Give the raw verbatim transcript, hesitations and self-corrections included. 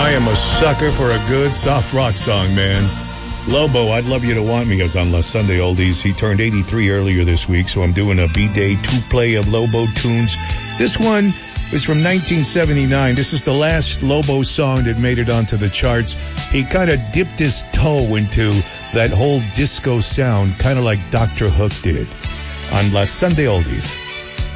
I am a sucker for a good soft rock song, man. Lobo, I'd Love You to Want Me is on La Sunday Oldies. He turned eighty-three earlier this week, so I'm doing a B-Day two-play of Lobo tunes. This one was from nineteen seventy-nine. This is the last Lobo song that made it onto the charts. He kind of dipped his toe into that whole disco sound, kind of like Doctor Hook did on La Sunday Oldies.